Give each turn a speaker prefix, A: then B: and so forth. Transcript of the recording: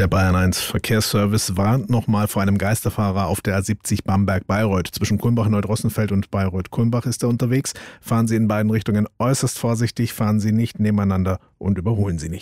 A: Der Bayern 1 Verkehrsservice warnt nochmal vor einem Geisterfahrer auf der A70 Bamberg-Bayreuth. Zwischen Kulmbach-Neudrossenfeld und Bayreuth-Kulmbach ist er unterwegs. Fahren Sie in beiden Richtungen äußerst vorsichtig, fahren Sie nicht nebeneinander und überholen Sie nicht.